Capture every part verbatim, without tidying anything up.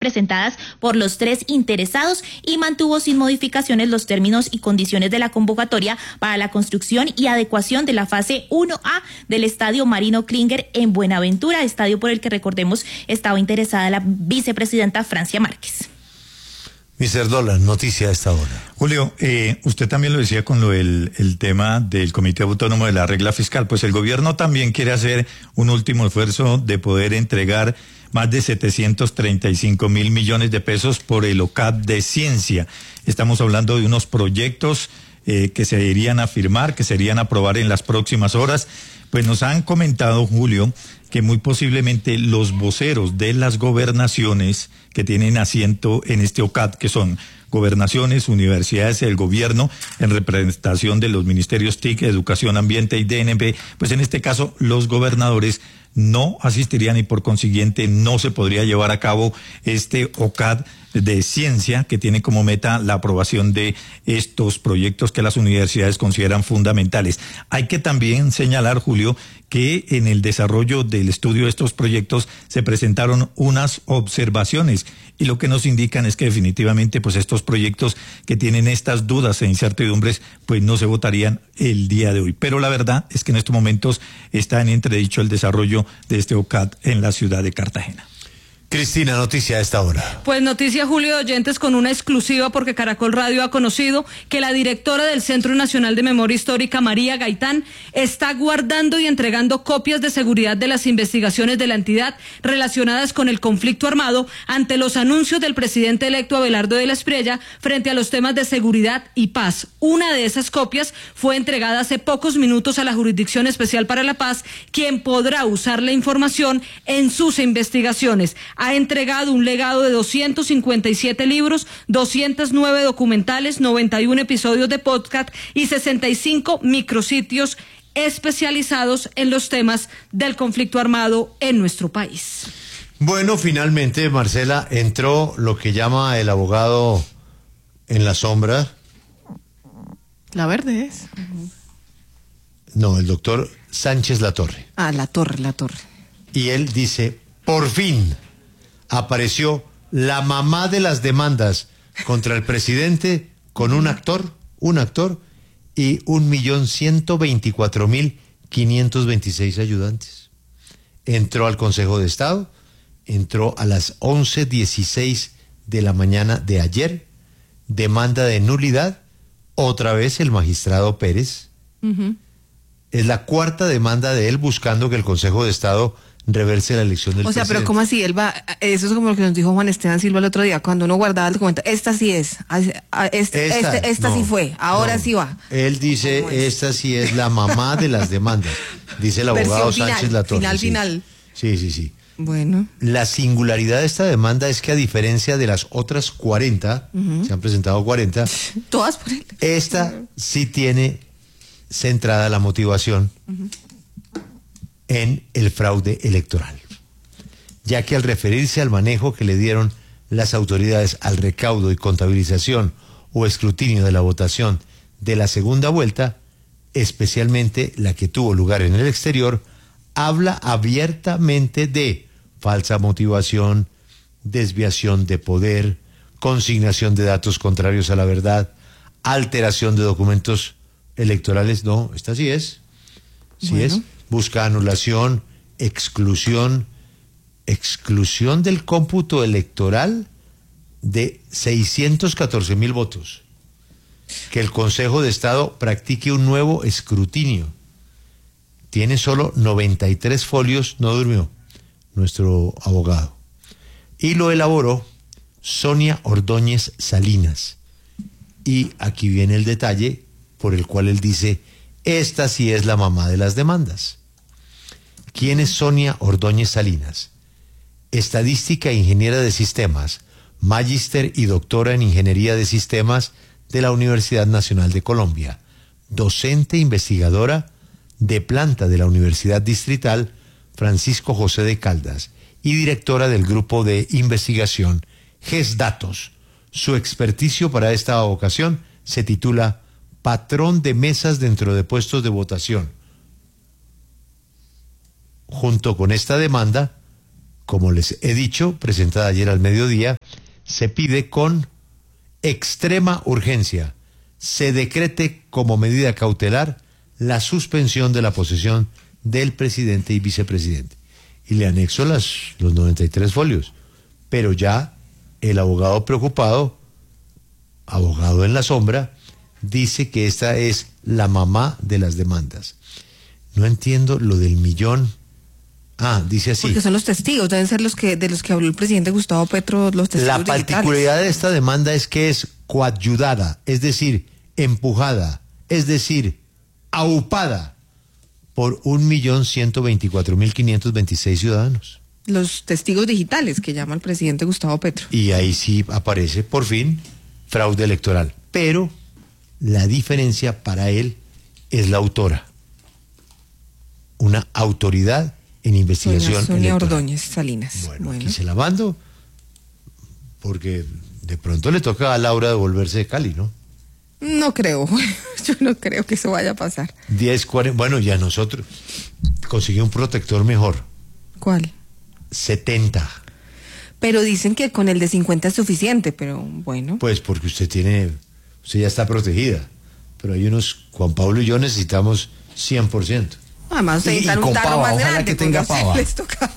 presentadas por los tres interesados y mantuvo sin modificaciones los términos y condiciones de la convocatoria para la construcción y adecuación de la fase uno A del Estadio Marino Klinger en Buenaventura, estadio por el que, recordemos, estaba interesada la vicepresidenta Francia Márquez. mister Dólar, noticia a esta hora. Julio, eh, usted también lo decía con lo del el tema del Comité Autónomo de la Regla Fiscal, pues el gobierno también quiere hacer un último esfuerzo de poder entregar más de setecientos treinta y cinco mil millones de pesos por el O C A D de ciencia. Estamos hablando de unos proyectos eh, que se irían a firmar, que se irían a aprobar en las próximas horas. Pues nos han comentado, Julio, que muy posiblemente los voceros de las gobernaciones que tienen asiento en este O C A D, que son gobernaciones, universidades, el gobierno, en representación de los ministerios T I C, Educación, Ambiente y D N B, pues en este caso los gobernadores no asistirían y por consiguiente no se podría llevar a cabo este O C A D de ciencia que tiene como meta la aprobación de estos proyectos que las universidades consideran fundamentales. Hay que también señalar, Julio, que en el desarrollo del estudio de estos proyectos se presentaron unas observaciones y lo que nos indican es que definitivamente pues estos proyectos que tienen estas dudas e incertidumbres pues no se votarían el día de hoy. Pero la verdad es que en estos momentos está en entredicho el desarrollo de este O C A D en la ciudad de Cartagena. Cristina, noticia a esta hora. Pues noticia, Julio, de oyentes, con una exclusiva, porque Caracol Radio ha conocido que la directora del Centro Nacional de Memoria Histórica, María Gaitán, está guardando y entregando copias de seguridad de las investigaciones de la entidad relacionadas con el conflicto armado ante los anuncios del presidente electo Abelardo de la Espriella frente a los temas de seguridad y paz. Una de esas copias fue entregada hace pocos minutos a la Jurisdicción Especial para la Paz, quien podrá usar la información en sus investigaciones. Ha entregado un legado de doscientos cincuenta y siete libros, doscientos nueve documentales, noventa y uno episodios de podcast y sesenta y cinco micrositios especializados en los temas del conflicto armado en nuestro país. Bueno, finalmente, Marcela, entró lo que llama el abogado en la sombra. La Verde es. No, el doctor Sánchez Latorre. Ah, Latorre, Latorre. Y él dice, por fin apareció la mamá de las demandas contra el presidente con un actor, un actor y un millón ciento veinticuatro mil quinientos veintiséis ayudantes. Entró al Consejo de Estado, entró a las once dieciséis de la mañana de ayer, demanda de nulidad, otra vez el magistrado Pérez. Uh-huh. Es la cuarta demanda de él buscando que el Consejo de Estado reverse la elección del presidente. O sea, presidente. Pero ¿cómo así? Él va, eso es como lo que nos dijo Juan Esteban Silva el otro día, cuando uno guardaba el documento. Esta sí es, esta, esta, este, esta no, sí fue, ahora no. sí va. Él dice, esta sí es la mamá de las demandas, dice el abogado final, Sánchez Latorre. Final, sí. final. Sí, sí, sí. Bueno. La singularidad de esta demanda es que a diferencia de las otras cuarenta, uh-huh. se han presentado cuarenta, todas por él. Esta sí tiene centrada la motivación uh-huh. en el fraude electoral, ya que al referirse al manejo que le dieron las autoridades al recaudo y contabilización o escrutinio de la votación de la segunda vuelta, especialmente la que tuvo lugar en el exterior, habla abiertamente de falsa motivación, desviación de poder, consignación de datos contrarios a la verdad, alteración de documentos electorales. No, esta sí es, sí bueno. es, busca anulación, exclusión, exclusión del cómputo electoral de seiscientos catorce mil votos, que el Consejo de Estado practique un nuevo escrutinio. Tiene solo noventa y tres folios, no durmió nuestro abogado. Y lo elaboró Sonia Ordóñez Salinas. Y aquí viene el detalle por el cual él dice, esta sí es la mamá de las demandas. ¿Quién es Sonia Ordóñez Salinas? Estadística e ingeniera de sistemas, magíster y doctora en ingeniería de sistemas de la Universidad Nacional de Colombia, docente investigadora de planta de la Universidad Distrital Francisco José de Caldas y directora del grupo de investigación GESDatos. Su experticio para esta ocasión se titula Patrón de mesas dentro de puestos de votación. Junto con esta demanda, como les he dicho, presentada ayer al mediodía, se pide con extrema urgencia se decrete como medida cautelar la suspensión de la posesión del presidente y vicepresidente. Y le anexo las, los noventa y tres folios. Pero ya el abogado preocupado, abogado en la sombra, dice que esta es la mamá de las demandas. No entiendo lo del millón. Ah, dice así. Porque son los testigos, deben ser los que de los que habló el presidente Gustavo Petro, los testigos La digitales. particularidad de esta demanda es que es coadyudada, es decir, empujada, es decir, aupada por un millón ciento veinticuatro mil quinientos veintiséis ciudadanos. Los testigos digitales que llama el presidente Gustavo Petro. Y ahí sí aparece, por fin, fraude electoral. Pero la diferencia para él es la autora. Una autoridad en investigación Sonia, Sonia electoral. Ordóñez Salinas. Bueno, Bueno. aquí se la mando, porque de pronto le toca a Laura devolverse de Cali, ¿no? No creo, yo no creo que eso vaya a pasar. diez, cuarenta, bueno, ya nosotros conseguí un protector mejor. ¿Cuál? setenta. Pero dicen que con el de cincuenta es suficiente, pero bueno. Pues porque usted tiene, usted ya está protegida. Pero hay unos, Juan Pablo y yo necesitamos cien por ciento. Además, Y- y necesitan con un tarro pava, más ojalá grande. que tenga porque pava. les toca.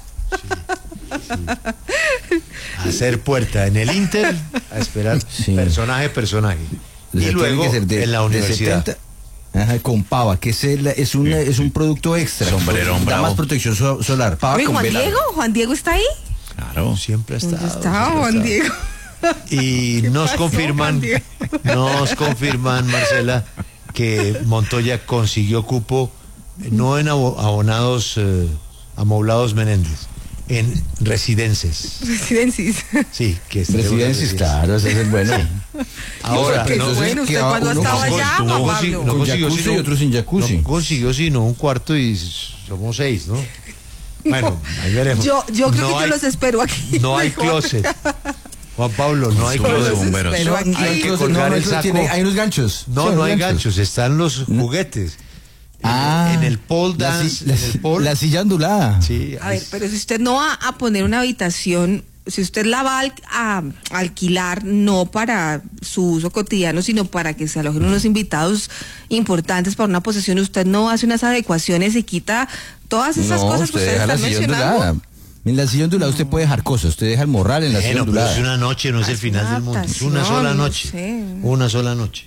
Hacer puerta en el Inter, a esperar Sí. personaje, personaje. O sea, Y luego tiene que ser de- en la de universidad. setenta, ajá, con pava, que es, el- es, un, es un producto extra. Sombrerón Da bravo. más protección so- solar. Pava Oye, con Juan vela. Diego, Juan Diego está ahí. Claro. Siempre ha estado. ¿Dónde está siempre ha Juan estado. Diego? Y ¿Qué nos pasó, confirman, Juan Diego? nos confirman, Marcela, que Montoya consiguió cupo, eh, no en abo- abonados, eh, amoblados Menéndez, en residencias. Residencias. Sí, que es Residencias, claro, ese es el bueno. Ahora, Qué no, bueno, ¿usted que cuándo ha uno estado con- allá, no Juan consi- Pablo? no Con consiguió jacuzzi sino- y otro sin jacuzzi. no consiguió sino un cuarto y somos seis, ¿no? Bueno, ahí veremos. Yo, yo creo No que yo hay- los espero aquí. No hay mejor. closet. Juan Pablo, no hay Con su closet. bomberos. Pero aquí- Hay que No, colgar no, el no, saco. tiene- hay unos ganchos. No, Sí, no hay ganchos, están los No. juguetes. Ah, en el pole la dance, si- la, en el pole. la silla ondulada. Sí, A ahí- ver, pero si usted no va a poner una habitación, si usted la va a, al- a alquilar, no para su uso cotidiano, sino para que se alojen unos invitados importantes para una posesión, usted no hace unas adecuaciones y quita todas esas No, cosas que usted usted deja está la silla mencionando. ondulada. En la silla ondulada usted puede dejar cosas, usted deja el morral en la silla Bueno, pero ondulada. es una noche, no es el Es final una del mundo. Es adaptación, una sola no noche. sé. Una sola noche.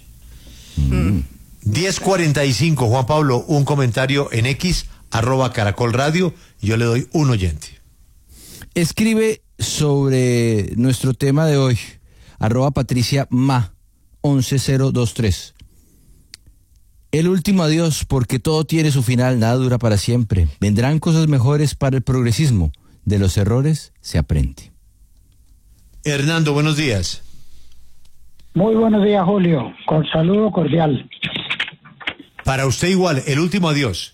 diez cuarenta y cinco, Juan Pablo, un comentario en X, arroba Caracol Radio, y yo le doy un oyente. Escribe sobre nuestro tema de hoy, arroba Patricia Ma, once cero veintitrés. El último adiós, porque todo tiene su final, nada dura para siempre. Vendrán cosas mejores para el progresismo. De los errores se aprende. Hernando, buenos días. Muy buenos días, Julio. Con saludo cordial. Para usted igual, el último adiós.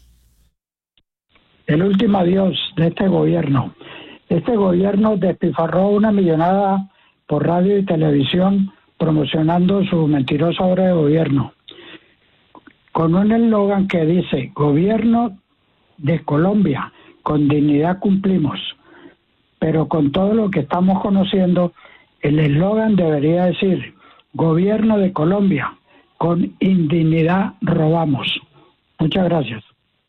El último adiós de este gobierno. Este gobierno despilfarró una millonada por radio y televisión promocionando su mentirosa obra de gobierno. Con un eslogan que dice, gobierno de Colombia, con dignidad cumplimos. Pero con todo lo que estamos conociendo, el eslogan debería decir, gobierno de Colombia, con indignidad robamos. Muchas gracias.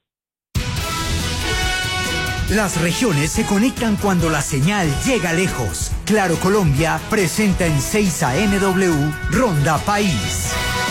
Las regiones se conectan cuando la señal llega lejos. Claro Colombia presenta en seis A M W Ronda País.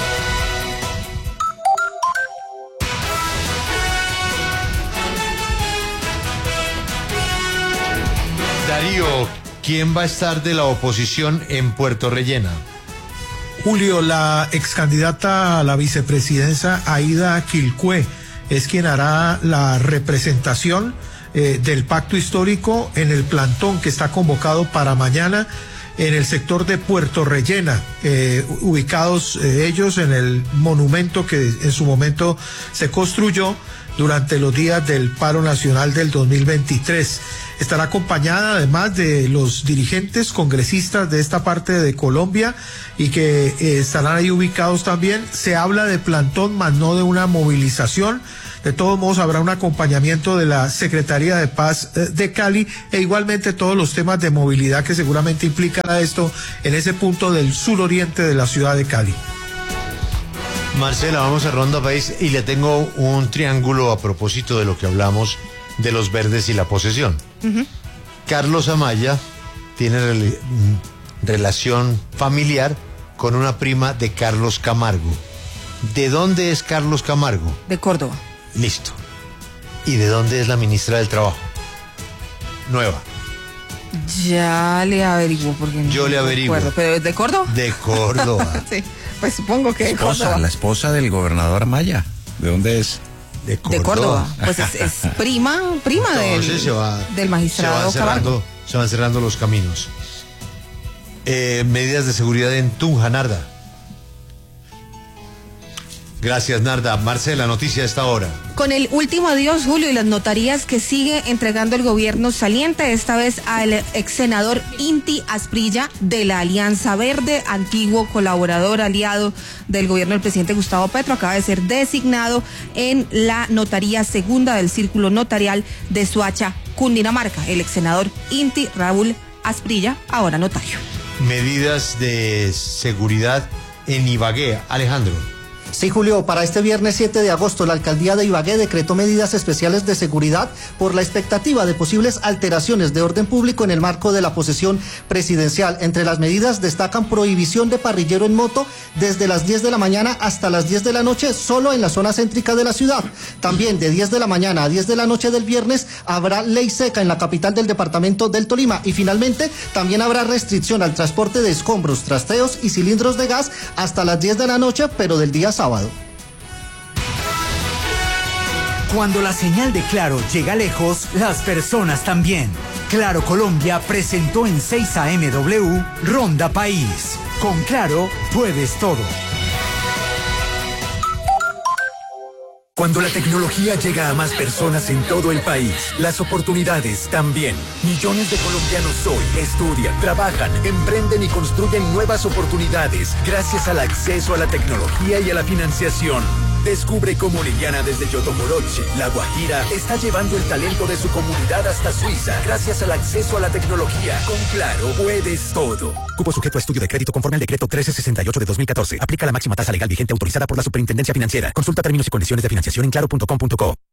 Darío, ¿quién va a estar de la oposición en Puerto Rellena? Julio, la ex candidata a la vicepresidencia Aida Quilcué es quien hará la representación eh, del pacto histórico en el plantón que está convocado para mañana en el sector de Puerto Rellena, eh, ubicados eh, ellos en el monumento que en su momento se construyó durante los días del paro nacional del dos mil veintitrés. Estará acompañada además de los dirigentes congresistas de esta parte de Colombia y que eh, estarán ahí ubicados también. Se habla de plantón, más no de una movilización, De todos modos, habrá un acompañamiento de la Secretaría de Paz eh, de Cali e igualmente todos los temas de movilidad que seguramente implican a esto en ese punto del suroriente de la ciudad de Cali. Marcela, vamos a Ronda País y le tengo un triángulo a propósito de lo que hablamos de los verdes y la posesión. Uh-huh. Carlos Amaya tiene rel- relación familiar con una prima de Carlos Camargo. ¿De dónde es Carlos Camargo? De Córdoba. Listo. ¿Y de dónde es la ministra del Trabajo? Nueva. Ya le averiguo porque no Yo le averiguo. recuerdo. ¿Pero es de Córdoba? De Córdoba. Sí, pues supongo que de esposa, Córdoba. La esposa del gobernador Amaya. ¿De dónde es? De Córdoba. De Córdoba. Pues es, es prima, prima Entonces del, se va, del magistrado se van cerrando, Camargo. se van cerrando los caminos. Eh, medidas de seguridad en Tunja, Narda. Gracias, Narda. Marcela, noticia a esta hora. Con el último adiós, Julio, y las notarías que sigue entregando el gobierno saliente, esta vez al ex senador Inti Asprilla de la Alianza Verde, antiguo colaborador aliado del gobierno del presidente Gustavo Petro, acaba de ser designado en la notaría segunda del Círculo Notarial de Soacha, Cundinamarca. El ex senador Inti Raúl Asprilla, ahora notario. Medidas de seguridad en Ibagué. Alejandro. Sí, Julio, para este viernes siete de agosto la alcaldía de Ibagué decretó medidas especiales de seguridad por la expectativa de posibles alteraciones de orden público en el marco de la posesión presidencial. Entre las medidas destacan prohibición de parrillero en moto desde las diez de la mañana hasta las diez de la noche solo en la zona céntrica de la ciudad. También de diez de la mañana a diez de la noche del viernes habrá ley seca en la capital del departamento del Tolima. Y finalmente también habrá restricción al transporte de escombros, trasteos y cilindros de gas hasta las diez de la noche, pero del día sábado. Cuando la señal de Claro llega lejos, las personas también. Claro Colombia presentó en seis A M W Ronda País. Con Claro puedes todo. Cuando la tecnología llega a más personas en todo el país, las oportunidades también. Millones de colombianos hoy estudian, trabajan, emprenden y construyen nuevas oportunidades gracias al acceso a la tecnología y a la financiación. Descubre cómo Liliana desde Yotomoroche, La Guajira, está llevando el talento de su comunidad hasta Suiza gracias al acceso a la tecnología. Con Claro puedes todo. Cupo sujeto a estudio de crédito conforme al decreto trece sesenta y ocho de dos mil catorce. Aplica la máxima tasa legal vigente autorizada por la Superintendencia Financiera. Consulta términos y condiciones de financiación en claro punto com punto co.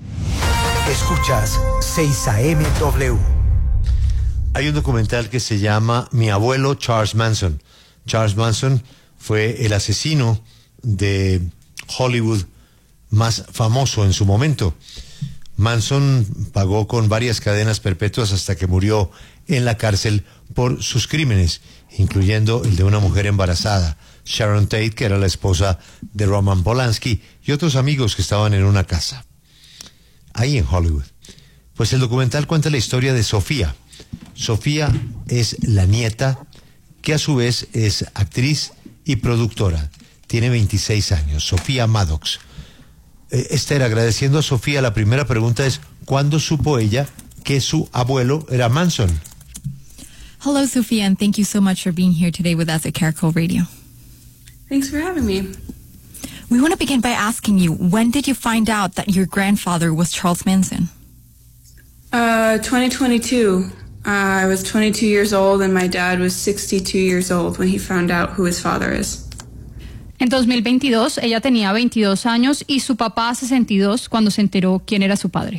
Escuchas seis A M W. Hay un documental que se llama Mi abuelo Charles Manson. Charles Manson fue el asesino de Hollywood más famoso en su momento. Manson pagó con varias cadenas perpetuas hasta que murió en la cárcel por sus crímenes, incluyendo el de una mujer embarazada, Sharon Tate, que era la esposa de Roman Polanski, y otros amigos que estaban en una casa ahí en Hollywood. Pues el documental cuenta la historia de Sofía. Sofía es la nieta, que a su vez es actriz y productora. Tiene veintiséis años, Sofía Maddox. Eh, Esther, agradeciendo a Sofía, la primera pregunta es, ¿cuándo supo ella que su abuelo era Manson? Hello, Sophia, and thank you so much for being here today with us at Caracol Radio. Thanks for having me. We want to begin by asking you, when did you find out that your grandfather was Charles Manson? Uh, twenty twenty-two. Uh, I was twenty-two years old and my dad was sixty-two years old when he found out who his father is. En dos mil veintidós, ella tenía veintidós años y su papá sesenta y dos cuando se enteró quién era su padre.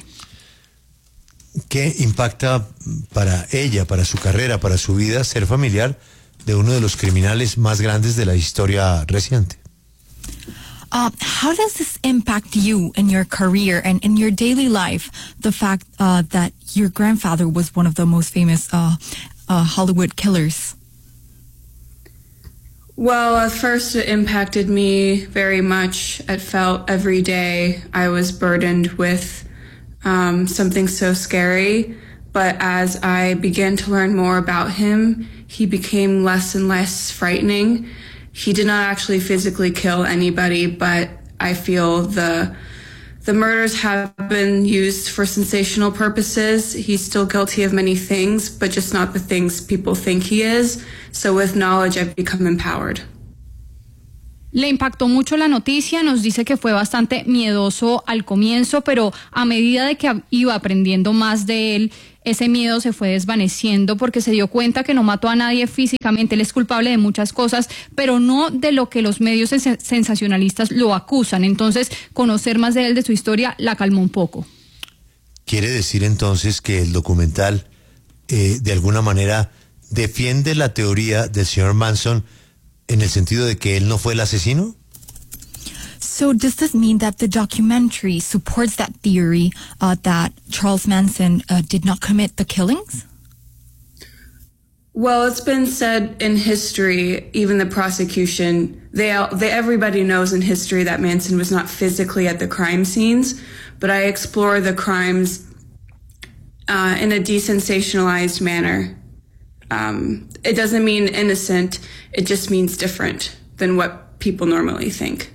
¿Qué impacta para ella, para su carrera, para su vida, ser familiar de uno de los criminales más grandes de la historia reciente? Uh, how does this impact you in your career and in your daily life, the fact uh, that your grandfather was one of the most famous uh, uh, Hollywood killers? Well, at first it impacted me very much. It felt every day I was burdened with um, something so scary. But as I began to learn more about him, he became less and less frightening. He did not actually physically kill anybody, but I feel the the murders have been used for sensational purposes. He's still guilty of many things, but just not the things people think he is. So with knowledge, I've become empowered. Le impactó mucho la noticia, nos dice que fue bastante miedoso al comienzo, pero a medida de que iba aprendiendo más de él, ese miedo se fue desvaneciendo porque se dio cuenta que no mató a nadie físicamente. Él es culpable de muchas cosas, pero no de lo que los medios sens- sensacionalistas lo acusan. Entonces, conocer más de él, de su historia, la calmó un poco. ¿Quiere decir entonces que el documental eh, de alguna manera defiende la teoría del señor Manson en el sentido de que él no fue el asesino? So does this mean that the documentary supports that theory uh, that Charles Manson uh, did not commit the killings? Well, it's been said in history, even the prosecution, they, they everybody knows in history that Manson was not physically at the crime scenes, but I explore the crimes uh, in a desensationalized manner. Um, it doesn't mean innocent, it just means different than what people normally think.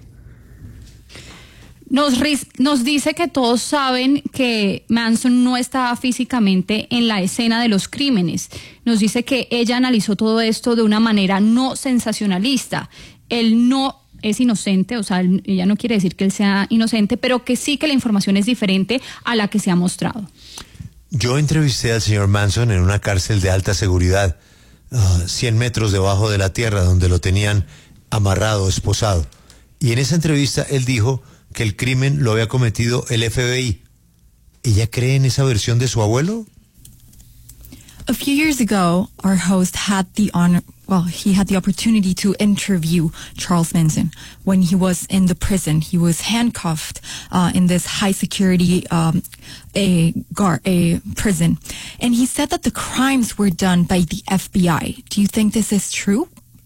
Nos, nos dice que todos saben que Manson no estaba físicamente en la escena de los crímenes. Nos dice que ella analizó todo esto de una manera no sensacionalista. Él no es inocente, o sea, ella no quiere decir que él sea inocente, pero que sí que la información es diferente a la que se ha mostrado. Yo entrevisté al señor Manson en una cárcel de alta seguridad, uh, cien metros debajo de la tierra, donde lo tenían amarrado, esposado. Y en esa entrevista él dijo que el crimen lo había cometido el F B I. ¿Ella cree en esa versión de su abuelo? A few years ago, our host had the honor, well, he had the opportunity to interview Charles Manson when he was in the prison. He was handcuffed uh, in this high security um, a guard, a prison. And he said that the crimes were done by the F B I. Do you think this is true?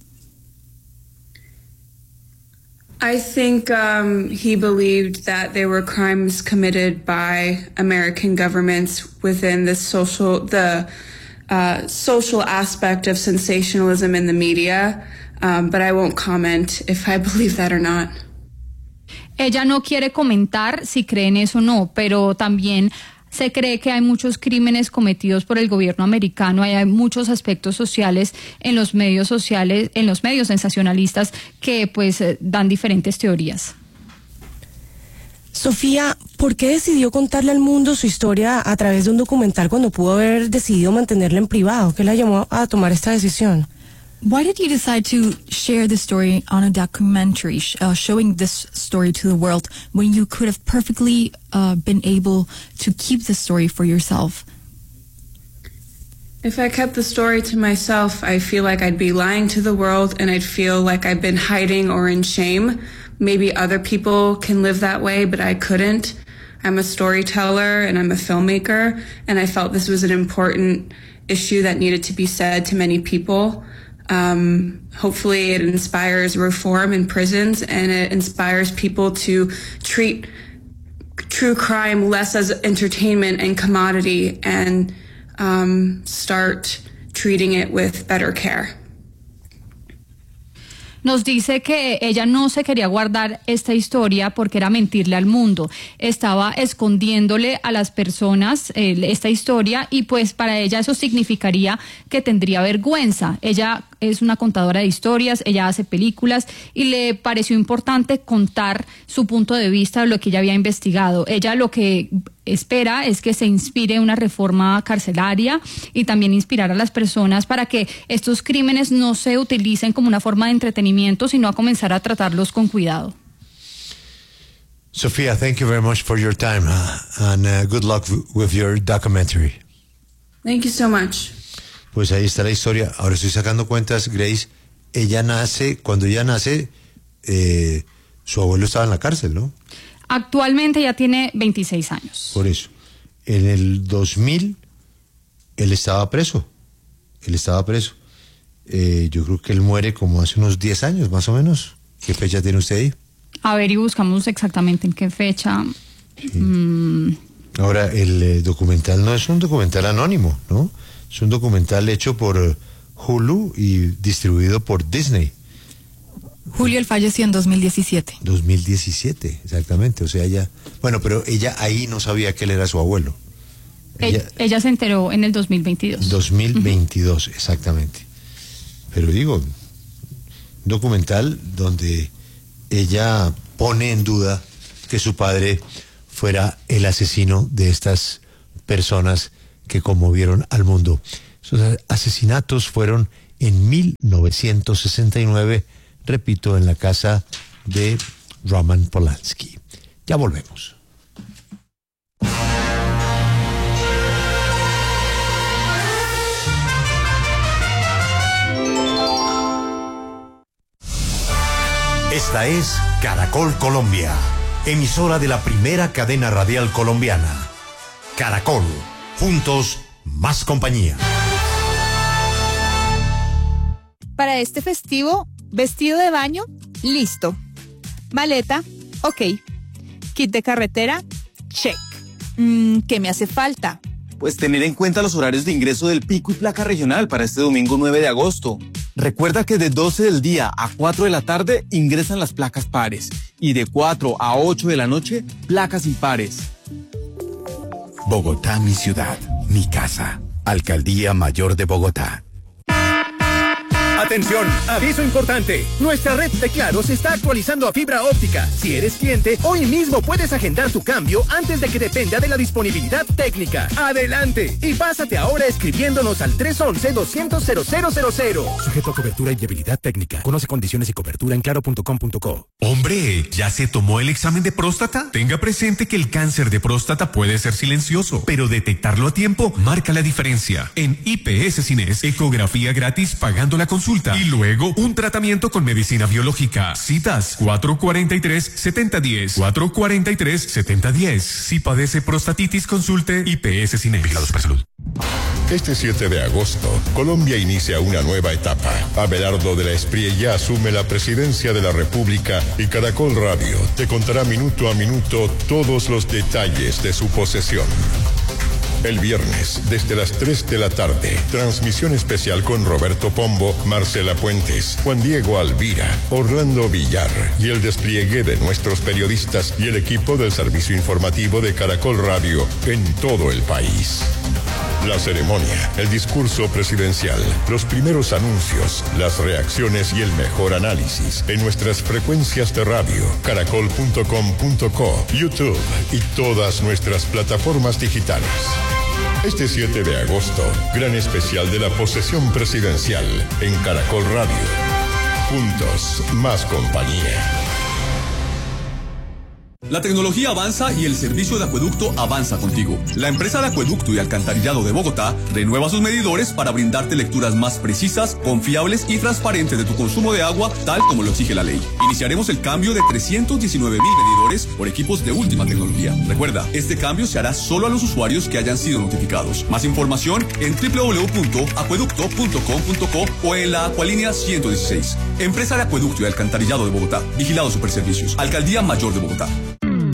I think um, he believed that there were crimes committed by American governments within the social, the uh, social aspect of sensationalism in the media, um, but I won't comment if I believe that or not. Ella no quiere comentar si cree en eso o no, pero también se cree que hay muchos crímenes cometidos por el gobierno americano, hay muchos aspectos sociales en los medios sociales, en los medios sensacionalistas que pues dan diferentes teorías. Sofía, ¿por qué decidió contarle al mundo su historia a través de un documental cuando pudo haber decidido mantenerla en privado? ¿Qué la llamó a tomar esta decisión? Why did you decide to share the story on a documentary, uh, showing this story to the world, when you could have perfectly uh, been able to keep the story for yourself? If I kept the story to myself, I feel like I'd be lying to the world and I'd feel like I've been hiding or in shame. Maybe other people can live that way, but I couldn't. I'm a storyteller and I'm a filmmaker, and I felt this was an important issue that needed to be said to many people. Um, hopefully it inspires reform in prisons, and it inspires people to treat true crime less as entertainment and commodity, and um, start treating it with better care. Nos dice que ella no se quería guardar esta historia porque era mentirle al mundo. Estaba escondiéndole a las personas eh, esta historia, y pues para ella eso significaría que tendría vergüenza. Ella es una contadora de historias, ella hace películas y le pareció importante contar su punto de vista de lo que ella había investigado. Ella lo que espera es que se inspire una reforma carcelaria y también inspirar a las personas para que estos crímenes no se utilicen como una forma de entretenimiento, sino a comenzar a tratarlos con cuidado. Sofía, thank you very much for your time uh, and uh, good luck w- with your documentary. Thank you so much. Pues ahí está la historia. Ahora estoy sacando cuentas, Grace. Ella nace, cuando ella nace, eh, su abuelo estaba en la cárcel, ¿no? Actualmente ya tiene veintiséis años. Por eso. En el dos mil, él estaba preso. Él estaba preso. Eh, yo creo que él muere como hace unos diez años, más o menos. ¿Qué fecha tiene usted ahí? A ver, y buscamos exactamente en qué fecha. Sí. Mm. Ahora, el eh, documental no es un documental anónimo, ¿no? Es un documental hecho por uh, Hulu y distribuido por Disney. Julio, él falleció en dos mil diecisiete. dos mil diecisiete, exactamente. O sea, ella... Bueno, pero ella ahí no sabía que él era su abuelo. Ella, ella, ella se enteró en el dos mil veintidós. dos mil veintidós, uh-huh. Exactamente. Pero digo, un documental donde ella pone en duda que su padre fuera el asesino de estas personas que conmovieron al mundo. Esos asesinatos fueron en mil novecientos sesenta y nueve, repito, en la casa de Roman Polanski. Ya volvemos. Esta es Caracol Colombia, emisora de la primera cadena radial colombiana. Caracol, juntos, más compañía. Para este festivo, vestido de baño, listo. Maleta, ok. Kit de carretera, check. Mm, ¿Qué me hace falta? Pues tener en cuenta los horarios de ingreso del pico y placa regional para este domingo nueve de agosto. Recuerda que de doce del día a cuatro de la tarde ingresan las placas pares y de cuatro a ocho de la noche, placas impares. Bogotá, mi ciudad, mi casa. Alcaldía Mayor de Bogotá. Atención, aviso importante. Nuestra red de Claro se está actualizando a fibra óptica. Si eres cliente, hoy mismo puedes agendar tu cambio antes de que dependa de la disponibilidad técnica. Adelante y pásate ahora escribiéndonos al tres once, doscientos, cero cero cero cero. Sujeto a cobertura y viabilidad técnica. Conoce condiciones y cobertura en claro punto com punto co. Hombre, ¿ya se tomó el examen de próstata? Tenga presente que el cáncer de próstata puede ser silencioso, pero detectarlo a tiempo marca la diferencia. En I P S Cines, ecografía gratis pagando la consulta. Y luego un tratamiento con medicina biológica. Citas cuatro cuarenta y tres, setenta diez. cuatro cuarenta y tres, setenta diez. Si padece prostatitis, consulte I P S Cines. Vigilados para salud. Este siete de agosto, Colombia inicia una nueva etapa. Abelardo de la Espriella asume la presidencia de la República y Caracol Radio te contará minuto a minuto todos los detalles de su posesión. El viernes, desde las tres de la tarde, transmisión especial con Roberto Pombo, Marcela Puentes, Juan Diego Alvira, Orlando Villar y el despliegue de nuestros periodistas y el equipo del servicio informativo de Caracol Radio en todo el país. La ceremonia, el discurso presidencial, los primeros anuncios, las reacciones y el mejor análisis en nuestras frecuencias de radio, caracol punto com punto co, YouTube y todas nuestras plataformas digitales. Este siete de agosto, gran especial de la posesión presidencial en Caracol Radio. Juntos, más compañía. La tecnología avanza y el servicio de acueducto avanza contigo. La empresa de acueducto y alcantarillado de Bogotá renueva sus medidores para brindarte lecturas más precisas, confiables y transparentes de tu consumo de agua, tal como lo exige la ley. Iniciaremos el cambio de trescientos diecinueve mil medidores por equipos de última tecnología. Recuerda, este cambio se hará solo a los usuarios que hayan sido notificados. Más información en doble u doble u doble u punto acueducto punto com punto co o en la Acualínea ciento dieciséis. Empresa de acueducto y alcantarillado de Bogotá. Vigilado Superservicios. Alcaldía Mayor de Bogotá.